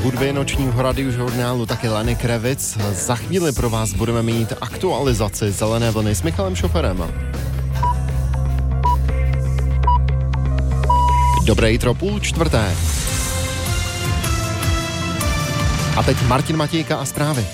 hudby nočního radiožurnálu taky Lenny Kravitz. Za chvíli pro vás budeme mít aktualizaci Zelené vlny s Michalem Šoferem. Dobré jitro, 3:30. A teď Martin Matějka a zprávy.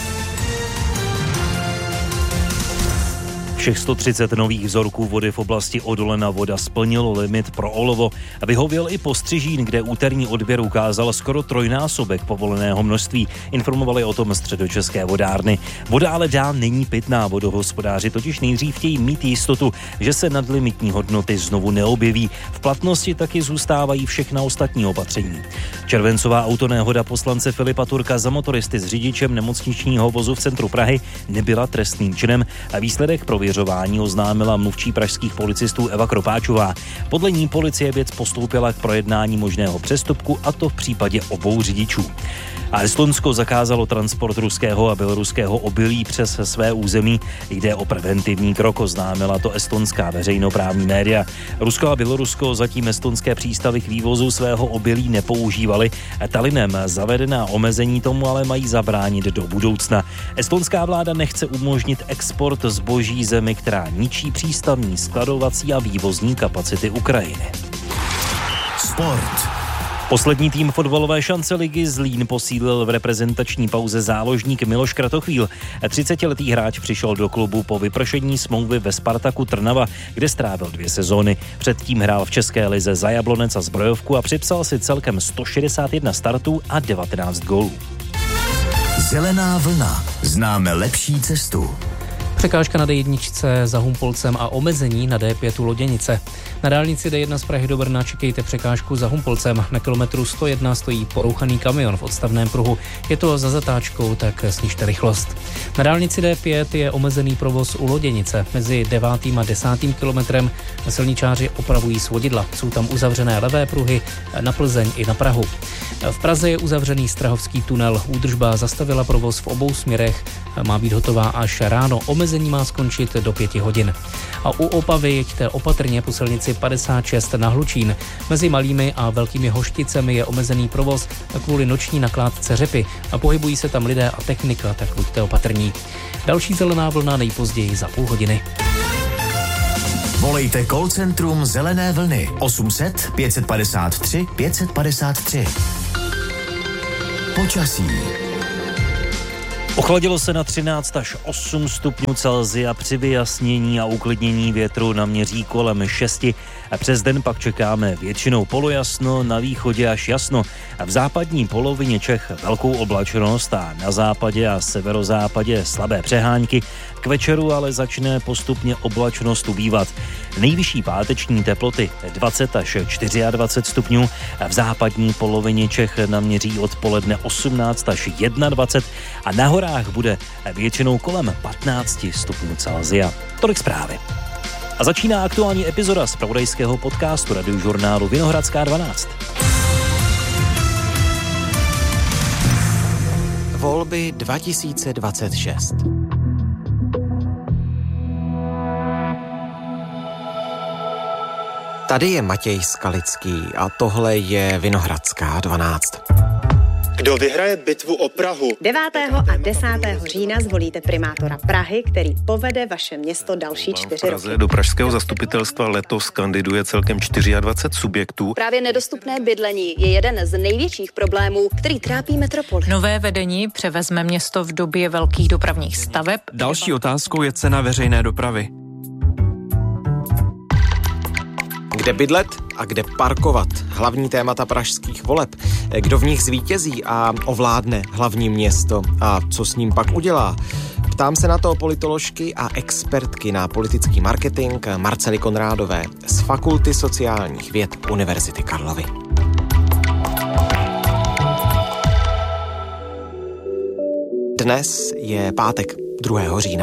Všech 130 nových vzorků vody v oblasti Odolena Voda splnilo limit pro olovo. Vyhověl i Postřižín, kde úterní odběr ukázal skoro trojnásobek povoleného množství. Informovali o tom Středočeské vodárny. Voda ale dál není pitná. Vodohospodáři totiž nejdřív chtějí mít jistotu, že se nadlimitní hodnoty znovu neobjeví. V platnosti taky zůstávají všechna ostatní opatření. Červencová autonehoda poslance Filipa Turka za motoristy s řidičem nemocničního vozu v centru Prahy nebyla trestným činem a výsledek prověřování oznámila mluvčí pražských policistů Eva Kropáčová. Podle ní policie věc postoupila k projednání možného přestupku, a to v případě obou řidičů. A Estonsko zakázalo transport ruského a běloruského obilí přes své území. Jde o preventivní krok, oznámila to estonská veřejnoprávní média. Rusko a Bělorusko zatím estonské přístavy k vývozu svého obilí nepoužívali. Tallinnem zavedená omezení tomu ale mají zabránit do budoucna. Estonská vláda nechce umožnit export zboží zemi, která ničí přístavní, skladovací a vývozní kapacity Ukrajiny. Sport. Poslední tým fotbalové šance ligy Zlín posílil v reprezentační pauze záložník Miloš Kratochvíl. 30letý hráč přišel do klubu po vypršení smlouvy ve Spartaku Trnava, kde strávil 2 sezóny. Předtím hrál v české lize za Jablonec a Zbrojovku a připsal si celkem 161 startů a 19 gólů. Zelená vlna. Známe lepší cestu. Překážka na D1 za Humpolcem a omezení na D5 Loděnice. Na dálnici D1 z Prahy do Brna čekejte překážku za Humpolcem. Na kilometru 101 stojí porouchaný kamion v odstavném pruhu. Je to za zatáčkou, tak snižte rychlost. Na dálnici D5 je omezený provoz u Loděnice. Mezi 9. a 10. kilometrem silničáři opravují svodidla. Jsou tam uzavřené levé pruhy na Plzeň i na Prahu. V Praze je uzavřený Strahovský tunel. Údržba zastavila provoz v obou směrech. Má být hotová až ráno. Omezení má skončit do 5 hodin. A u Opavy jeďte opatrně po silnici 56 na Hlučín. Mezi Malými a Velkými Hošticemi je omezený provoz kvůli noční nakládce řepy. A pohybují se tam lidé a technika, tak buďte opatrní. Další zelená vlna nejpozději za půl hodiny. Volejte call centrum Zelené vlny 800 553 553. Počasí. Ochladilo se na 13 až 8 stupňů Celsia, při vyjasnění a uklidnění větru naměří kolem 6. A přes den pak čekáme většinou polojasno, na východě až jasno. A v západní polovině Čech velkou oblačnost a na západě a severozápadě slabé přehánky. K večeru ale začne postupně oblačnost ubývat. Nejvyšší páteční teploty 20 až 24 stupňů. A v západní polovině Čech naměří odpoledne 18 až 21 a na horách bude většinou kolem 15 stupňů Celsia. Tolik zprávy. A začíná aktuální epizoda z zpravodajského podcastu radiožurnálu Vinohradská 12. Volby 2026. Tady je Matěj Skalický a tohle je Vinohradská 12. Kdo vyhraje bitvu o Prahu? 9. a 10. října zvolíte primátora Prahy, který povede vaše město další 4 roky. Do pražského zastupitelstva letos kandiduje celkem 24 subjektů. Právě nedostupné bydlení je jeden z největších problémů, který trápí metropoli. Nové vedení převezme město v době velkých dopravních staveb. Další otázkou je cena veřejné dopravy. Kde bydlet a kde parkovat? Hlavní témata pražských voleb. Kdo v nich zvítězí a ovládne hlavní město? A co s ním pak udělá? Ptám se na to politoložky a expertky na politický marketing Marcely Konrádové z Fakulty sociálních věd Univerzity Karlovy. Dnes je pátek 2. října.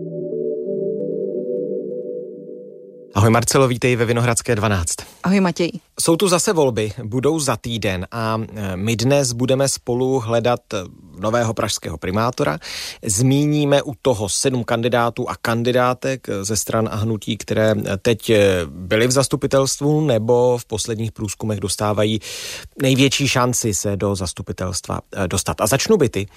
Ahoj Marcelo, vítej ve Vinohradské 12. Ahoj Matěj. Jsou tu zase volby, budou za týden a my dnes budeme spolu hledat nového pražského primátora. Zmíníme u toho 7 kandidátů a kandidátek ze stran a hnutí, které teď byly v zastupitelstvu nebo v posledních průzkumech dostávají největší šanci se do zastupitelstva dostat. A začnu byty.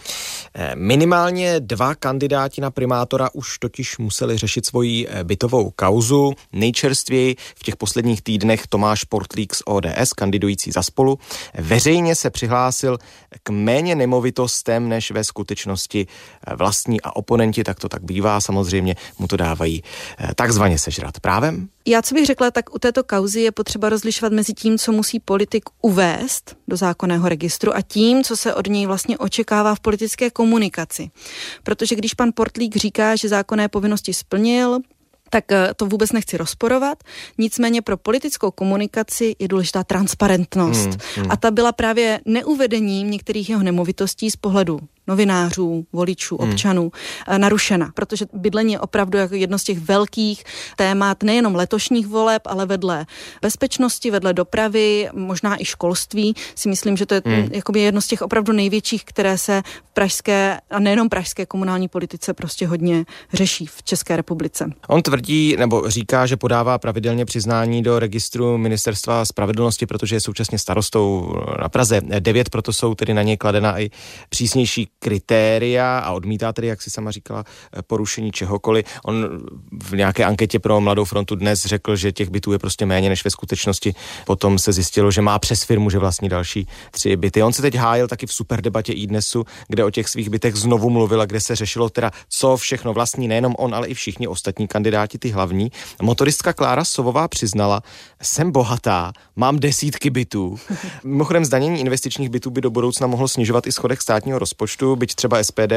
Minimálně 2 kandidáti na primátora už totiž museli řešit svoji bytovou kauzu. Nejčerstvěji v těch posledních týdnech Tomáš Portlík z ODS, kandidující za Spolu, veřejně se přihlásil k méně nemovitostem, než ve skutečnosti vlastní, a oponenti, tak to tak bývá, samozřejmě mu to dávají takzvaně sežrat. Právem? Já, co bych řekla, tak u této kauzy je potřeba rozlišovat mezi tím, co musí politik uvést do zákonného registru a tím, co se od něj vlastně očekává v politické komunikaci. Protože když pan Portlík říká, že zákonné povinnosti splnil, tak to vůbec nechci rozporovat. Nicméně pro politickou komunikaci je důležitá transparentnost. A ta byla právě neuvedením některých jeho nemovitostí z pohledu novinářů, voličů, občanů narušena, protože bydlení je opravdu jako jedno z těch velkých témat nejenom letošních voleb, ale vedle bezpečnosti, vedle dopravy, možná i školství. Si myslím, že to je jakoby jedno z těch opravdu největších, které se v pražské a nejenom pražské komunální politice prostě hodně řeší v České republice. On tvrdí nebo říká, že podává pravidelně přiznání do registru Ministerstva spravedlnosti, protože je současně starostou na Praze 9, proto jsou tedy na něj kladena i přísnější kritéria a odmítá tedy, jak si sama říkala, porušení čehokoliv. On v nějaké anketě pro Mladou frontu dnes řekl, že těch bytů je prostě méně než ve skutečnosti. Potom se zjistilo, že má přes firmu, že vlastní další 3 byty. On se teď hájil taky v superdebatě iDnesu, kde o těch svých bytech znovu mluvil a kde se řešilo teda, co všechno vlastní, nejenom on, ale i všichni ostatní kandidáti, ty hlavní. Motoristka Klára Sovová přiznala, jsem bohatá, mám desítky bytů. Mimochodem zdanění investičních bytů by do budoucna mohlo snižovat i schodek státního rozpočtu, byť třeba SPD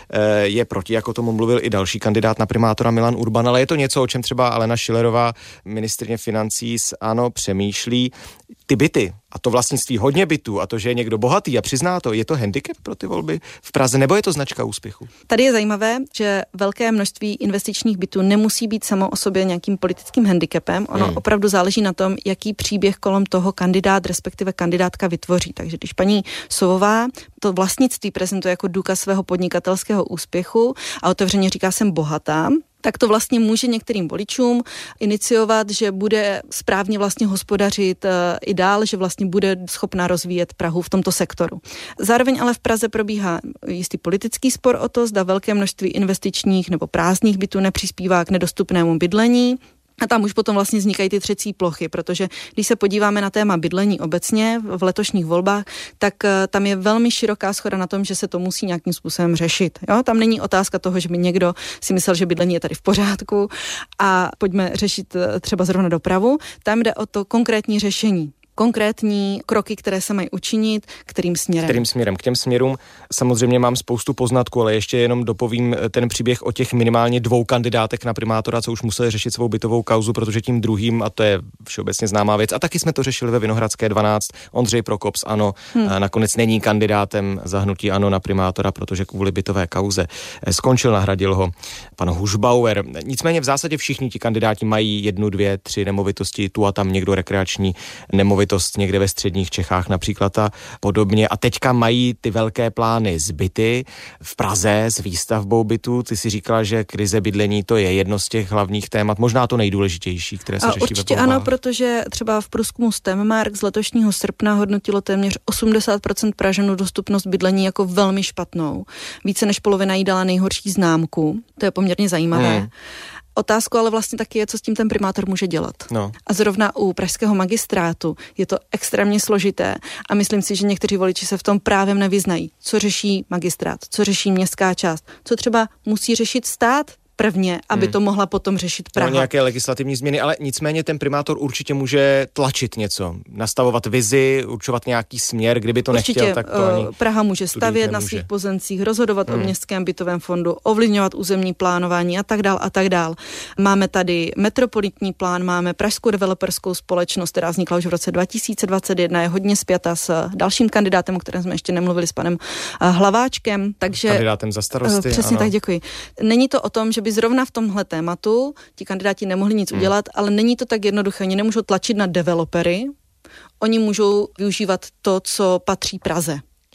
je proti, jako tomu mluvil i další kandidát na primátora Milan Urban, ale je to něco, o čem třeba Alena Schillerová, ministryně financí z ANO, přemýšlí. Ty byty a to vlastnictví hodně bytů a to, že je někdo bohatý a přizná to, je to handicap pro ty volby v Praze, nebo je to značka úspěchu? Tady je zajímavé, že velké množství investičních bytů nemusí být samo o sobě nějakým politickým handicapem. Ono opravdu záleží na tom, jaký příběh kolem toho kandidát, respektive kandidátka vytvoří. Takže když paní Sovová to vlastnictví prezentuje jako důkaz svého podnikatelského úspěchu a otevřeně říká, jsem bohatá, tak to vlastně může některým voličům iniciovat, že bude správně vlastně hospodařit i dál, že vlastně bude schopná rozvíjet Prahu v tomto sektoru. Zároveň ale v Praze probíhá jistý politický spor o to, zda velké množství investičních nebo prázdných bytů nepřispívá k nedostupnému bydlení. A tam už potom vlastně vznikají ty třecí plochy, protože když se podíváme na téma bydlení obecně v letošních volbách, tak tam je velmi široká shoda na tom, že se to musí nějakým způsobem řešit. Jo? Tam není otázka toho, že by někdo si myslel, že bydlení je tady v pořádku a pojďme řešit třeba zrovna dopravu. Tam jde o to konkrétní řešení. Konkrétní kroky, které se mají učinit, kterým směrem. K těm směrům samozřejmě mám spoustu poznatků, ale ještě jenom dopovím ten příběh o těch minimálně 2 kandidátek na primátora, co už museli řešit svou bytovou kauzu, protože tím druhým, a to je všeobecně známá věc, a taky jsme to řešili ve Vinohradské 12, Ondřej Prokop z ANO nakonec není kandidátem za hnutí ANO na primátora, protože kvůli bytové kauze skončil, nahradil ho pan Hušbauer. Nicméně v zásadě všichni ti kandidáti mají 1, 2, 3 nemovitosti, tu a tam někdo rekreační nemovitost někde ve středních Čechách například a podobně. A teďka mají ty velké plány z byty v Praze s výstavbou bytů. Ty si říkala, že krize bydlení to je jedno z těch hlavních témat, možná to nejdůležitější, které se řeší ve volbách. Určitě ano, protože třeba v průzkumu Stemmark z letošního srpna hodnotilo téměř 80% Pražanů dostupnost bydlení jako velmi špatnou. Více než polovina jí dala nejhorší známku. To je poměrně zajímavé. Otázkou ale vlastně taky je, co s tím ten primátor může dělat. No. A zrovna u pražského magistrátu je to extrémně složité a myslím si, že někteří voliči se v tom právě nevyznají. Co řeší magistrát, co řeší městská část, co třeba musí řešit stát prvně, aby to mohla potom řešit Praha. Nějaké legislativní změny, ale nicméně ten primátor určitě může tlačit něco, nastavovat vizi, určovat nějaký směr, kdyby to nechtěl, tak to ani Praha může stavět na svých pozemcích, rozhodovat o městském bytovém fondu, ovlivňovat územní plánování a tak dál. Máme tady metropolitní plán, máme Pražskou developerskou společnost, která vznikla už v roce 2021, je hodně spjata s dalším kandidátem, o kterém jsme ještě nemluvili, s panem Hlaváčkem, takže kandidátem za starosty. Přesně tak, děkuji. Není to o tom, že by zrovna v tomhle tématu ti kandidáti nemohli nic udělat, ale není to tak jednoduché. Oni nemůžou tlačit na developery, oni můžou využívat to, co patří Praze.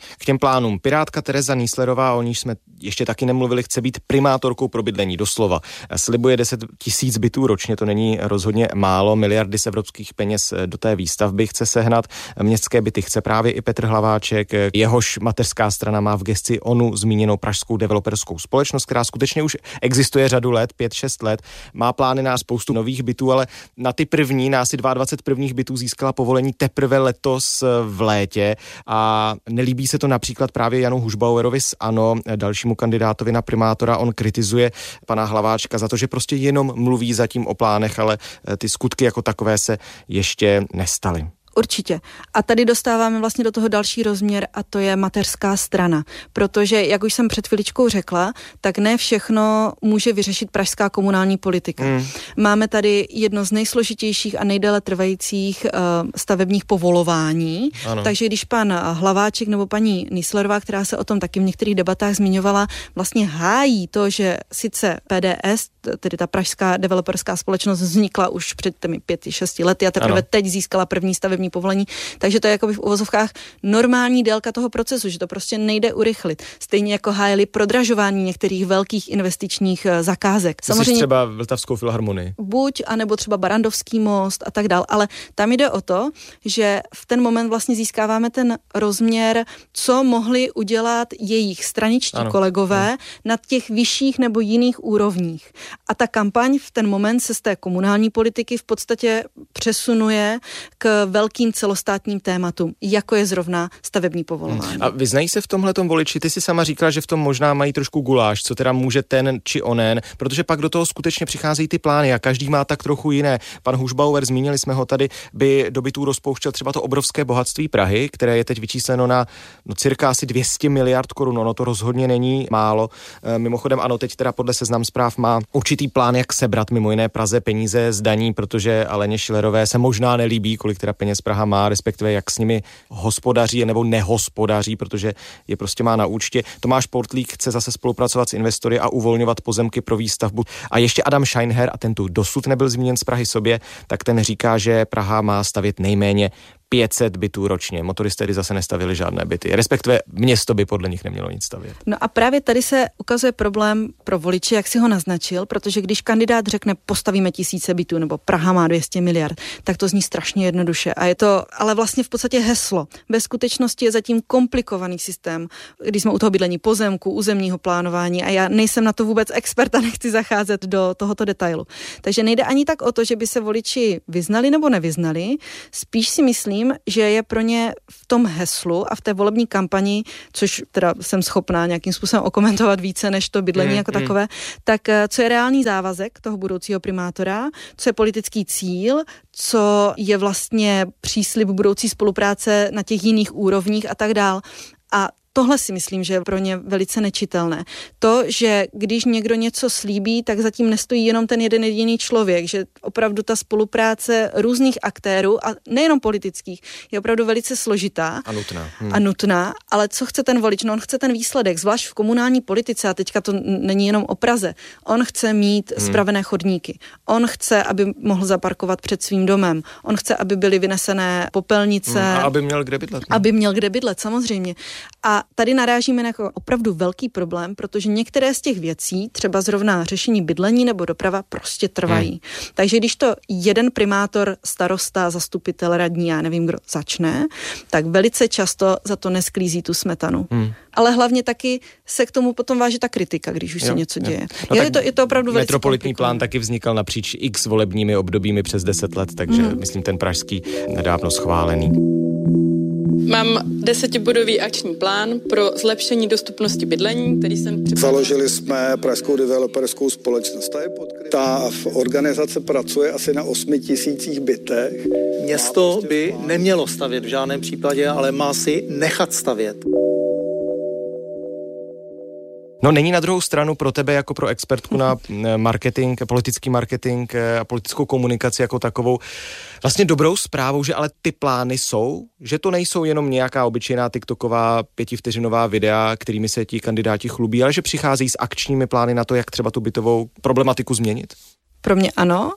K těm plánům. Pirátka Tereza Nieslerová, o níž jsme ještě taky nemluvili, chce být primátorkou pro bydlení, doslova. Slibuje 10 000 bytů ročně, to není rozhodně málo, miliardy z evropských peněz do té výstavby chce sehnat. Městské byty chce právě i Petr Hlaváček, jehož mateřská strana má v gesci onu zmíněnou pražskou developerskou společnost, která skutečně už existuje řadu let, 5-6 let, má plány na spoustu nových bytů, ale na ty první, na asi 22 prvních bytů získala povolení teprve letos v létě a nelíbí se to například právě Janu Hušbauerovi z ANO, dalšímu kandidátovi na primátora. On kritizuje pana Hlaváčka za to, že prostě jenom mluví zatím o plánech, ale ty skutky jako takové se ještě nestaly. Určitě. A tady dostáváme vlastně do toho další rozměr a to je mateřská strana. Protože, jak už jsem před chviličkou řekla, tak ne všechno může vyřešit pražská komunální politika. Máme tady jedno z nejsložitějších a nejdéle trvajících stavebních povolování. Ano. Takže když pan Hlaváček nebo paní Nieslerová, která se o tom taky v některých debatách zmiňovala, vlastně hájí to, že sice PDS, tedy ta pražská developerská společnost, vznikla už před těmi 5-6 lety a teprve teď získala první stavební povolení, takže to je jakoby v uvozovkách normální délka toho procesu, že to prostě nejde urychlit. Stejně jako hájili prodražování některých velkých investičních zakázek. Samozřejmě třeba Vltavskou filharmonii. Buď, anebo třeba Barandovský most a tak dál, ale tam jde o to, že v ten moment vlastně získáváme ten rozměr, co mohli udělat jejich straničtí kolegové na těch vyšších nebo jiných úrovních. A ta kampaň v ten moment se z té komunální politiky v podstatě přesunuje k velkým celostátním tématům, jako je zrovna stavební povolování. A vyznají se v tomhletom voliči? Ty si sama říkala, že v tom možná mají trošku guláš, co teda může ten či onen, protože pak do toho skutečně přicházejí ty plány a každý má tak trochu jiné. Pan Hušbauer, zmínili jsme ho tady, by do bytů rozpouštěl třeba to obrovské bohatství Prahy, které je teď vyčísleno na cirka asi 200 miliard korun. Ono to rozhodně není málo. Mimochodem ano, teď teda podle Seznam Zpráv má určitý plán, jak sebrat mimo jiné Praze peníze z daní, protože Aleně Schillerové se možná nelíbí, kolik teda peněz Praha má, respektive jak s nimi hospodaří nebo nehospodaří, protože je prostě má na účtě. Tomáš Portlík chce zase spolupracovat s investory a uvolňovat pozemky pro výstavbu. A ještě Adam Scheinher, a ten tu dosud nebyl zmíněn z Prahy sobě, tak ten říká, že Praha má stavět nejméně 500 bytů ročně. Motoristé zase nestavili žádné byty. Respektive město by podle nich nemělo nic stavět. No a právě tady se ukazuje problém pro voliče, jak si ho naznačil, protože když kandidát řekne postavíme 1000 bytů nebo Praha má 200 miliard, tak to zní strašně jednoduše. A je to ale vlastně v podstatě heslo. Ve skutečnosti je zatím komplikovaný systém, když jsme u toho bydlení pozemku, územního plánování a já nejsem na to vůbec expert a nechci zacházet do tohoto detailu. Takže nejde ani tak o to, že by se voliči vyznali nebo nevyznali, spíš si myslím, že je pro ně v tom heslu a v té volební kampani, což teda jsem schopná nějakým způsobem okomentovat více než to bydlení jako takové, tak co je reálný závazek toho budoucího primátora, co je politický cíl, co je vlastně příslib budoucí spolupráce na těch jiných úrovních a tak dál. A tohle si myslím, že je pro ně velice nečitelné. To, že když někdo něco slíbí, tak zatím nestojí jenom ten jeden jediný člověk, že opravdu ta spolupráce různých aktérů a nejenom politických je opravdu velice složitá a nutná, ale co chce ten volič? No on chce ten výsledek, zvlášť v komunální politice a teďka to není jenom o Praze. On chce mít spravené chodníky. On chce, aby mohl zaparkovat před svým domem. On chce, aby byly vynesené popelnice. A aby měl kde bydlet. Aby měl kde bydlet, samozřejmě. A tady narážíme na jako opravdu velký problém, protože některé z těch věcí, třeba zrovna řešení bydlení nebo doprava, prostě trvají. Takže když to jeden primátor, starosta, zastupitel, radní, já nevím, kdo začne, tak velice často za to nesklízí tu smetanu. Ale hlavně taky se k tomu potom váží ta kritika, když už se něco děje. No je to opravdu velice metropolitní plán taky vznikal napříč x volebními obdobími přes 10 let, takže myslím ten pražský nedávno schválený. Mám 10bodový akční plán pro zlepšení dostupnosti bydlení, který jsem připravil. Založili jsme Pražskou developerskou společnost. Ta organizace pracuje asi na 8 000 bytech. Město by nemělo stavět v žádném případě, ale má si nechat stavět. No není na druhou stranu pro tebe jako pro expertku na marketing, politický marketing a politickou komunikaci jako takovou vlastně dobrou zprávou, že ale ty plány jsou, že to nejsou jenom nějaká obyčejná TikToková 5vteřinová videa, kterými se ti kandidáti chlubí, ale že přichází s akčními plány na to, jak třeba tu bytovou problematiku změnit? Pro mě ano.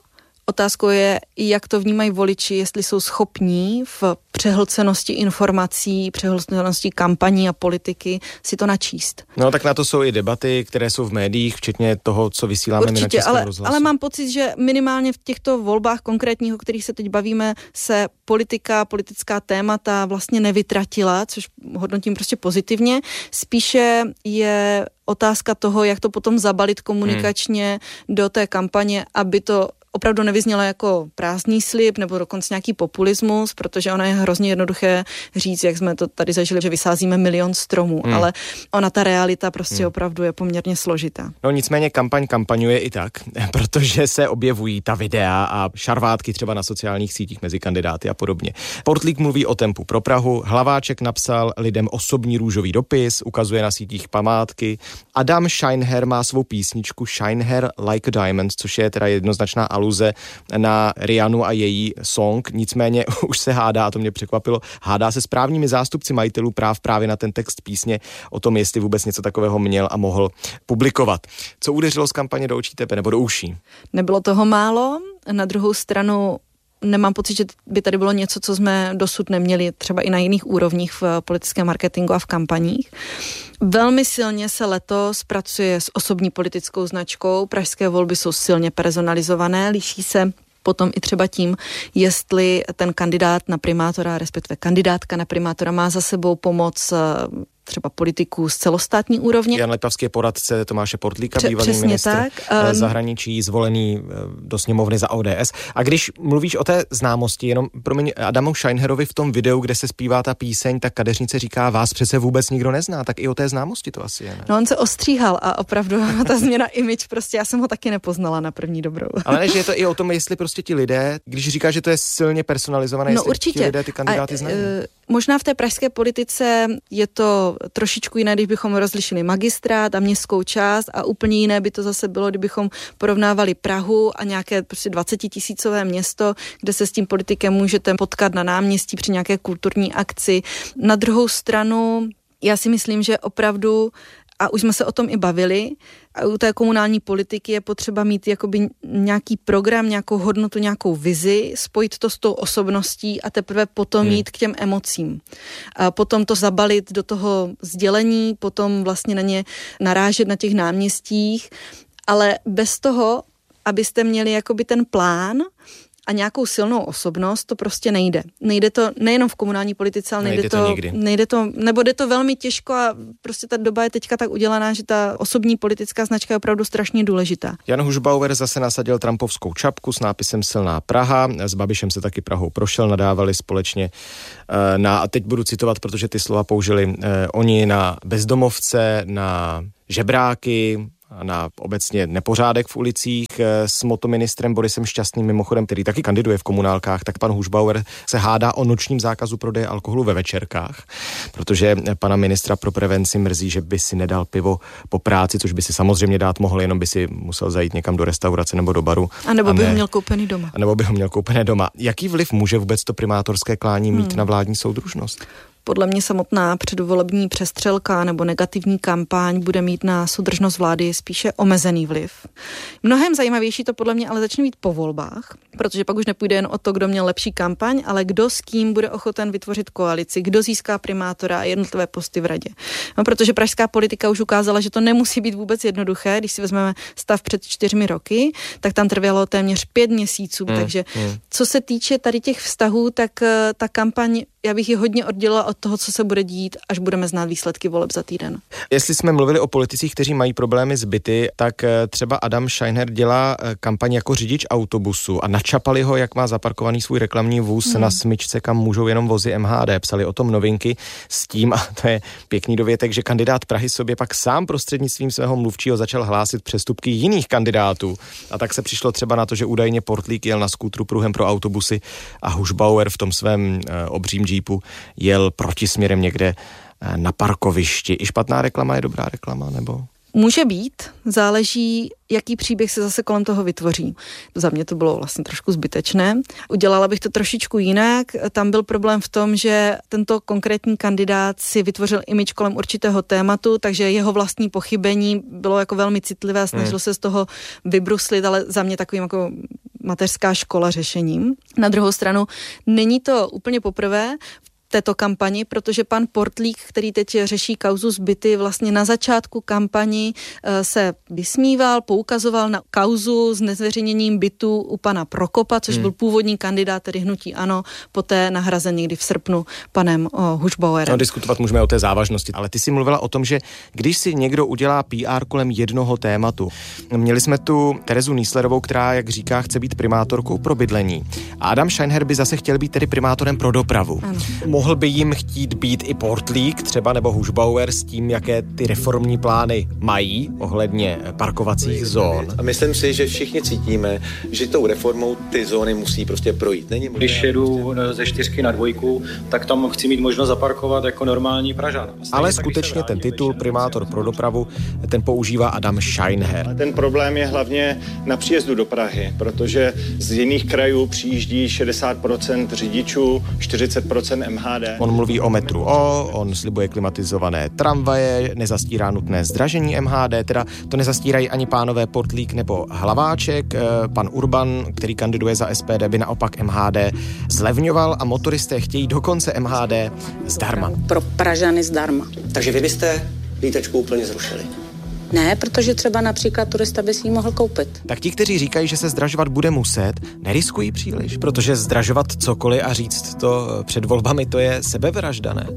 Otázkou je, jak to vnímají voliči, jestli jsou schopní v přehlcenosti informací, přehlcenosti kampaní a politiky si to načíst. No tak na to jsou i debaty, které jsou v médiích, včetně toho, co vysíláme my na Českém rozhlasu. Ale mám pocit, že minimálně v těchto volbách konkrétních, o kterých se teď bavíme, se politická témata vlastně nevytratila, což hodnotím prostě pozitivně. Spíše je otázka toho, jak to potom zabalit komunikačně do té kampaně, aby to opravdu nevyznělo jako prázdný slib nebo dokonce nějaký populismus, protože ono je hrozně jednoduché říct, jak jsme to tady zažili, že vysázíme 1 000 000 stromů, ale ona ta realita prostě opravdu je poměrně složitá. No nicméně kampaňuje i tak, protože se objevují ta videa a šarvátky třeba na sociálních sítích mezi kandidáty a podobně. Portlík mluví o tempu pro Prahu, Hlaváček napsal lidem osobní růžový dopis, ukazuje na sítích památky. Adam Scheinher má svou písničku Scheinher Like a Diamond, což je teda jednoznačná aluze na Rihannu a její song, nicméně už se hádá, a to mě překvapilo, hádá se s právními zástupci majitelů práv právě na ten text písně o tom, jestli vůbec něco takového měl a mohl publikovat. Co udeřilo z kampaně do očí tebe nebo do uší? Nebylo toho málo, na druhou stranu nemám pocit, že by tady bylo něco, co jsme dosud neměli třeba i na jiných úrovních v politickém marketingu a v kampaních. Velmi silně se letos pracuje s osobní politickou značkou. Pražské volby jsou silně personalizované, liší se potom i třeba tím, jestli ten kandidát na primátora, respektive kandidátka na primátora má za sebou pomoc třeba politiků z celostátní úrovně. Jan Lipavský je poradce Tomáše Portlíka, bývalý ministr zahraničí, zvolený do sněmovny za ODS. A když mluvíš o té známosti, jenom promiň, Adamu Scheinherovi v tom videu, kde se zpívá ta píseň, tak kadeřnice říká, vás přece vůbec nikdo nezná, tak i o té známosti to asi je, ne? No on se ostříhal a opravdu ta změna image, prostě já jsem ho taky nepoznala na první dobrou. Ale ne, že je to i o tom, jestli prostě ti lidé, když říká, že to je silně personalizované, no, jestli určitě. Ti lidé ty kandidáty znají. Možná v té pražské politice je to trošičku jiné, když bychom rozlišili magistrát a městskou část a úplně jiné by to zase bylo, kdybychom porovnávali Prahu a nějaké prostě 20 000 město, kde se s tím politikem můžete potkat na náměstí při nějaké kulturní akci. Na druhou stranu, já si myslím, že opravdu, a už jsme se o tom i bavili, a u té komunální politiky je potřeba mít jakoby nějaký program, nějakou hodnotu, nějakou vizi, spojit to s tou osobností a teprve potom jít k těm emocím. A potom to zabalit do toho sdělení, potom vlastně na ně narážet na těch náměstích, ale bez toho, abyste měli jakoby ten plán a nějakou silnou osobnost, to prostě nejde. Nejde to nejenom v komunální politice, ale nejde to, nebo jde to velmi těžko a prostě ta doba je teďka tak udělaná, že ta osobní politická značka je opravdu strašně důležitá. Jan Hušbauer zase nasadil trumpovskou čapku s nápisem Silná Praha, s Babišem se taky Prahou prošel, nadávali společně a teď budu citovat, protože ty slova použili oni, na bezdomovce, na žebráky, na obecně nepořádek v ulicích. S motoministrem Borisem Šťastným, mimochodem, který taky kandiduje v komunálkách, tak pan Hušbauer se hádá o nočním zákazu prodeje alkoholu ve večerkách, protože pana ministra pro prevenci mrzí, že by si nedal pivo po práci, což by si samozřejmě dát mohl, jenom by si musel zajít někam do restaurace nebo do baru. A nebo by ho měl koupený doma. A nebo by ho měl koupené doma. Jaký vliv může vůbec to primátorské klání mít na vládní soudružnost? Podle mě samotná předvolební přestřelka nebo negativní kampaň bude mít na soudržnost vlády spíše omezený vliv. Mnohem zajímavější to podle mě ale začne být po volbách, protože pak už nepůjde jen o to, kdo měl lepší kampaň, ale kdo s kým bude ochoten vytvořit koalici, kdo získá primátora a jednotlivé posty v radě. No, protože pražská politika už ukázala, že to nemusí být vůbec jednoduché. Když si vezmeme stav před 4 roky, tak tam trvalo téměř 5 měsíců. Takže co se týče tady těch vztahů, tak ta kampaň, já bych ji hodně oddělila od toho, co se bude dít, až budeme znát výsledky voleb za týden. Jestli jsme mluvili o politicích, kteří mají problémy s byty, tak třeba Adam Scheinher dělá kampaň jako řidič autobusu a načapali ho, jak má zaparkovaný svůj reklamní vůz na smyčce, kam můžou jenom vozy MHD. Psali o tom Novinky s tím, a to je pěkný dovětek, že kandidát Prahy sobě pak sám prostřednictvím svého mluvčího začal hlásit přestupky jiných kandidátů. A tak se přišlo třeba na to, že údajně Portlík jel na skútru pruhem pro autobusy a Hušbauer v tom svém obřím džípu jel protisměrem někde na parkovišti. I špatná reklama je dobrá reklama, nebo? Může být, záleží, jaký příběh se zase kolem toho vytvoří. Za mě to bylo vlastně trošku zbytečné. Udělala bych to trošičku jinak. Tam byl problém v tom, že tento konkrétní kandidát si vytvořil image kolem určitého tématu, takže jeho vlastní pochybení bylo jako velmi citlivé a snažil se z toho vybruslit, ale za mě takovým jako mateřská škola řešením. Na druhou stranu není to úplně poprvé této kampani, protože pan Portlík, který teď řeší kauzu z byty, vlastně na začátku kampani se vysmíval, poukazoval na kauzu s nezveřejněním bytu u pana Prokopa, což byl původní kandidát, tedy hnutí ANO, poté nahrazen někdy v srpnu panem Hušbauerem. No, diskutovat můžeme o té závažnosti, ale ty jsi mluvila o tom, že když si někdo udělá PR kolem jednoho tématu. Měli jsme tu Terezu Nieslerovou, která, jak říká, chce být primátorkou pro bydlení. A Adam Scheinher by zase chtěl být tedy primátorem pro dopravu. Ano. Mohl by jim chtít být i Portlík třeba nebo Hušbauer s tím, jaké ty reformní plány mají ohledně parkovacích zón. A myslím si, že všichni cítíme, že tou reformou ty zóny musí prostě projít. Když jedu ze 4 na 2, tak tam chci mít možnost zaparkovat jako normální Pražan. Ale skutečně ten titul primátor pro dopravu, ten používá Adam Scheinher. Ten problém je hlavně na příjezdu do Prahy, protože z jiných krajů přijíždí 60% řidičů, 40% MHD. On mluví o metru on slibuje klimatizované tramvaje, nezastírá nutné zdražení MHD, teda to nezastírají ani pánové Portlík nebo Hlaváček. Pan Urban, který kandiduje za SPD, by naopak MHD zlevňoval a motoristé chtějí dokonce MHD zdarma. Pro Pražany zdarma. Takže vy byste výtečku úplně zrušili? Ne, protože třeba například turista by si ji mohl koupit. Tak ti, kteří říkají, že se zdražovat bude muset, neriskují příliš, protože zdražovat cokoliv a říct to před volbami, to je sebevražda, ne?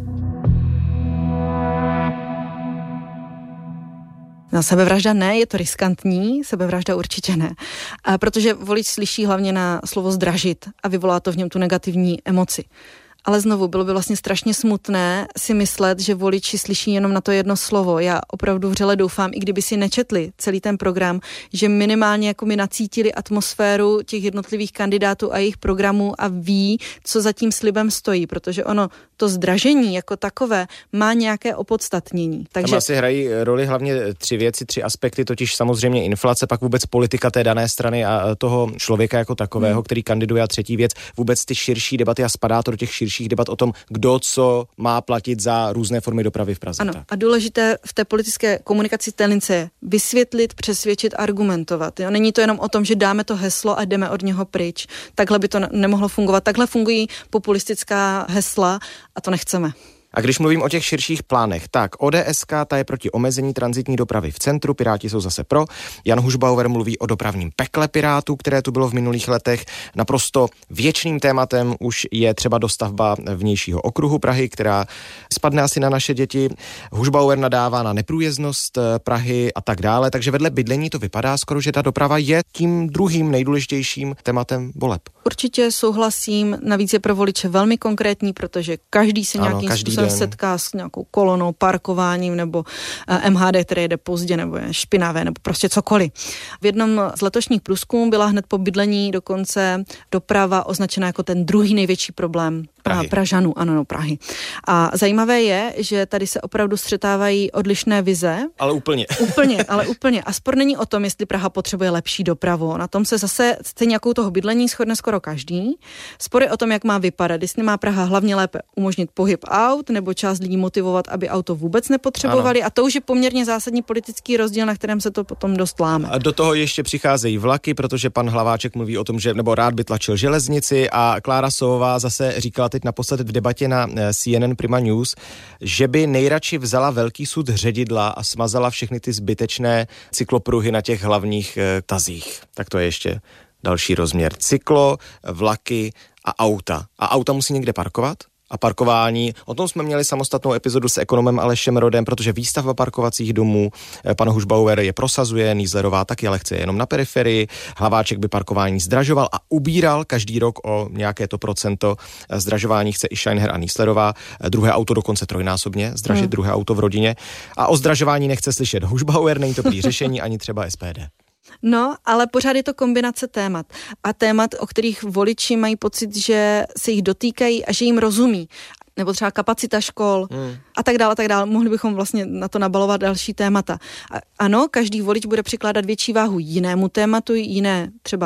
No, sebevražda ne, je to riskantní, sebevražda určitě ne. Protože volič slyší hlavně na slovo zdražit a vyvolá to v něm tu negativní emoci. Ale znovu, bylo by vlastně strašně smutné si myslet, že voliči slyší jenom na to jedno slovo. Já opravdu vřele doufám, i kdyby si nečetli celý ten program, že minimálně jako mi nacítili atmosféru těch jednotlivých kandidátů a jejich programů a ví, co za tím slibem stojí, protože ono, to zdražení jako takové má nějaké opodstatnění. Takže tam asi hrají roli hlavně 3 věci, 3 aspekty, totiž samozřejmě inflace, pak vůbec politika té dané strany a toho člověka jako takového, který kandiduje, a třetí věc, vůbec ty širší debaty, a spadá to do těch širších debat o tom, kdo co má platit za různé formy dopravy v Praze. Ano, a důležité v té politické komunikaci té lince je vysvětlit, přesvědčit, argumentovat. Jo? Není to jenom o tom, že dáme to heslo a jdeme od něho pryč. Takhle by to nemohlo fungovat. Takhle fungují populistická hesla a to nechceme. A když mluvím o těch širších plánech, tak ODSK, ta je proti omezení tranzitní dopravy v centru, Piráti jsou zase pro. Jan Hušbauer mluví o dopravním pekle Pirátů, které tu bylo v minulých letech. Naprosto věčným tématem už je třeba dostavba vnějšího okruhu Prahy, která spadne asi na naše děti. Hušbauer nadává na neprůjezdnost Prahy a tak dále, takže vedle bydlení to vypadá skoro, že ta doprava je tím druhým nejdůležitějším tématem voleb. Určitě souhlasím, navíc je pro voliče velmi konkrétní, protože každý se nějakým způsobem setká s nějakou kolonou, parkováním nebo MHD, které jede pozdě nebo je špinavé nebo prostě cokoliv. V jednom z letošních průzkumů byla hned po bydlení dokonce doprava označena jako ten druhý největší problém Pražanů, Prahy. A zajímavé je, že tady se opravdu střetávají odlišné vize. Ale úplně. Úplně. A spor není o tom, jestli Praha potřebuje lepší dopravu. Na tom se zase stejně jako u toho bydlení shodne skoro každý. Spor je o tom, jak má vypadat. Jestli má Praha hlavně lépe umožnit pohyb aut, nebo část lidí motivovat, aby auto vůbec nepotřebovali. Ano. A to už je poměrně zásadní politický rozdíl, na kterém se to potom dost láme. A do toho ještě přicházejí vlaky, protože pan Hlaváček mluví o tom, že nebo rád by tlačil železnici, a Klára Sovová zase říkala teď naposled v debatě na CNN Prima News, že by nejradši vzala velký sud ředidla a smazala všechny ty zbytečné cyklopruhy na těch hlavních tazích. Tak to je ještě další rozměr. Cyklo, vlaky a auta. A auta musí někde parkovat? A parkování, o tom jsme měli samostatnou epizodu s ekonomem Alešem Rodem, protože výstavba parkovacích domů, pan Hušbauer je prosazuje, Nieslerová taky, ale chce jenom na periferii. Hlaváček by parkování zdražoval a ubíral každý rok o nějaké to procento zdražování, chce i Scheinher a Nieslerová. Druhé auto dokonce trojnásobně zdražit, druhé auto v rodině. A o zdražování nechce slyšet Hušbauer, není to prý řešení ani třeba SPD. No, ale pořád je to kombinace témat. A témat, o kterých voliči mají pocit, že se jich dotýkají a že jim rozumí. Nebo třeba kapacita škol a tak dále. Mohli bychom vlastně na to nabalovat další témata. Ano, každý volič bude přikládat větší váhu jinému tématu, jiné třeba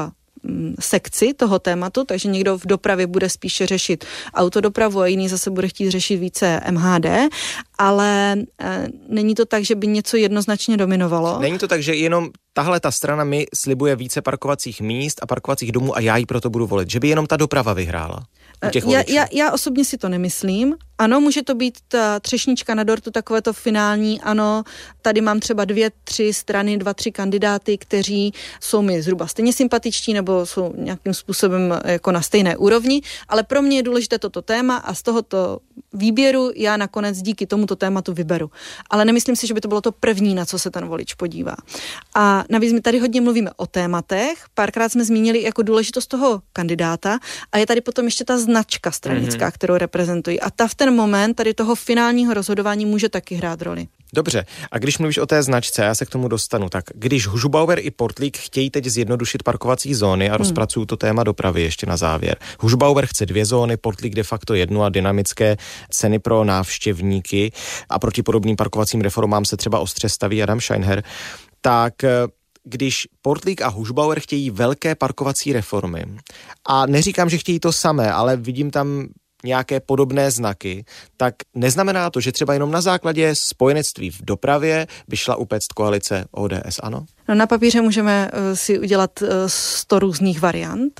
sekci toho tématu, takže někdo v dopravě bude spíše řešit autodopravu a jiný zase bude chtít řešit více MHD, ale není to tak, že by něco jednoznačně dominovalo. Není to tak, že jenom tahle ta strana mi slibuje více parkovacích míst a parkovacích domů a já ji proto budu volit, že by jenom ta doprava vyhrála. Já osobně si to nemyslím. Ano, může to být ta třešnička na dortu, takové to finální, ano, tady mám třeba 2-3 strany, 2-3 kandidáty, kteří jsou mi zhruba stejně sympatičtí nebo jsou nějakým způsobem jako na stejné úrovni, ale pro mě je důležité toto téma a z tohoto výběru já nakonec díky tomuto tématu vyberu. Ale nemyslím si, že by to bylo to první, na co se ten volič podívá. A navíc my tady hodně mluvíme o tématech, párkrát jsme zmínili jako důležitost toho kandidáta a je tady potom ještě ta značka stranická, kterou reprezentují. A ta v ten moment tady toho finálního rozhodování může taky hrát roli. Dobře, a když mluvíš o té značce, já se k tomu dostanu, tak když Hušbauer i Portlík chtějí teď zjednodušit parkovací zóny a rozpracují to téma dopravy ještě na závěr. Hušbauer chce 2 zóny, Portlík de facto 1 a dynamické ceny pro návštěvníky a proti podobným parkovacím reformám se třeba ostře staví Adam Scheinher, tak když Portlík a Hušbauer chtějí velké parkovací reformy a neříkám, že chtějí to samé, ale vidím tam nějaké podobné znaky, tak neznamená to, že třeba jenom na základě spojenectví v dopravě by šla upéct koalice ODS, ano? No, na papíře můžeme si udělat 100 různých variant.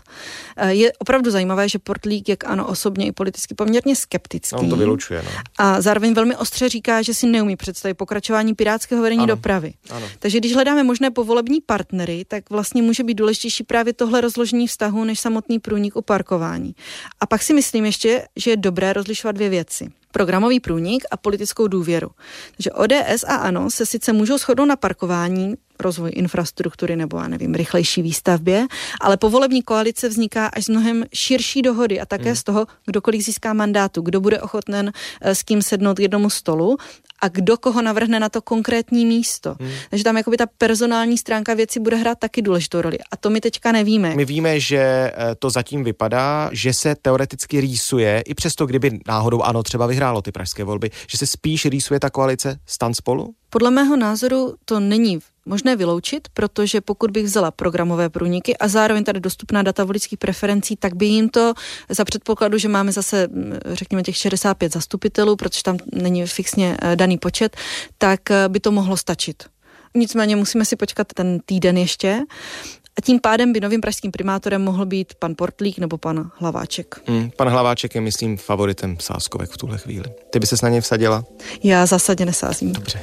Je opravdu zajímavé, že Portlík, jak ano, osobně i politicky poměrně skeptický. On to vylučuje, no. A zároveň velmi ostře říká, že si neumí představit pokračování pirátského vedení dopravy. Ano. Takže když hledáme možné povolební partnery, tak vlastně může být důležitější právě tohle rozložení vztahu než samotný průnik u parkování. A pak si myslím ještě, že je dobré rozlišovat 2 věci. Programový průnik a politickou důvěru. Takže ODS a ANO se sice můžou shodnout na parkování, rozvoj infrastruktury nebo, já nevím, rychlejší výstavbě, ale povolební koalice vzniká až z mnohem širší dohody a také z toho, kdo kolik získá mandátu, kdo bude ochoten s kým sednout k jednomu stolu a kdo koho navrhne na to konkrétní místo. Takže tam jakoby ta personální stránka věci bude hrát taky důležitou roli. A to my teďka nevíme. My víme, že to zatím vypadá, že se teoreticky rýsuje, i přesto, kdyby náhodou ANO třeba vyhrálo ty pražské volby, že se spíš rýsuje ta koalice STAN spolu? Podle mého názoru to není možné vyloučit, protože pokud bych vzala programové průniky a zároveň tady dostupná data voličských preferencí, tak by jim to za předpokladu, že máme zase, řekněme, těch 65 zastupitelů, protože tam není fixně daný počet, tak by to mohlo stačit. Nicméně musíme si počkat ten týden ještě. A tím pádem by novým pražským primátorem mohl být pan Portlík nebo pan Hlaváček. Pan Hlaváček je, myslím, favoritem sázkovek v tuhle chvíli. Ty by ses na něj vsadila? Já zásadně nesázím. Dobře.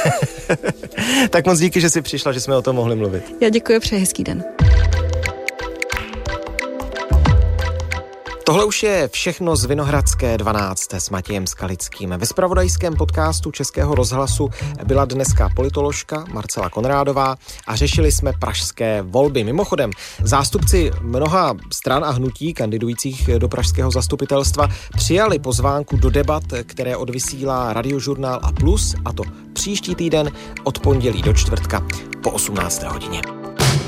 Tak moc díky, že jsi přišla, že jsme o tom mohli mluvit. Já děkuji, přeji hezký den. Tohle už je všechno z Vinohradské 12 s Matějem Skalickým. Ve zpravodajském podcastu Českého rozhlasu byla dneska politoložka Marcela Konrádová a řešili jsme pražské volby. Mimochodem, zástupci mnoha stran a hnutí kandidujících do pražského zastupitelstva přijali pozvánku do debat, které odvysílá Radiožurnál a Plus, a to příští týden od pondělí do čtvrtka po 18. hodině.